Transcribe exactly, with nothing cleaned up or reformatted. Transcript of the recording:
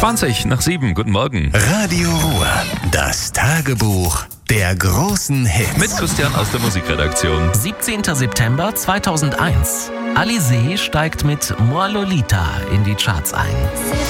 zwanzig nach sieben, guten Morgen. Radio Ruhr, das Tagebuch der großen Hits. Mit Christian aus der Musikredaktion. siebzehnter September zweitausendeins. Alizée steigt mit Moi Lolita in die Charts ein.